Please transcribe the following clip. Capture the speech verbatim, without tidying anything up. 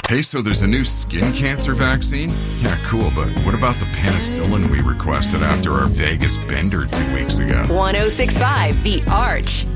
Hey, so there's a new skin cancer vaccine? Yeah, cool, but what about the penicillin we requested after our Vegas bender two weeks ago? one oh six point five The Arch.